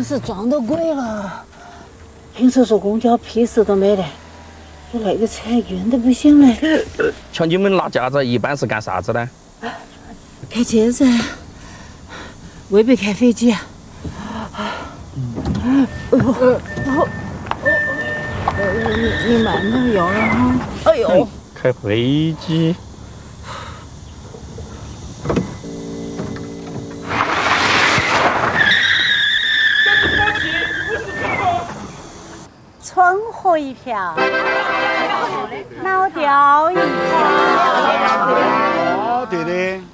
是撞到鬼了。平时坐公交屁事都没得，就那个车晕得不行了。 瞧你们拿驾照一般是干啥子呢？ 开车子，未必开飞机。你慢点摇了哈。哎呦， 开飞机。 春河一瓢，老钓一条。 哦，对的。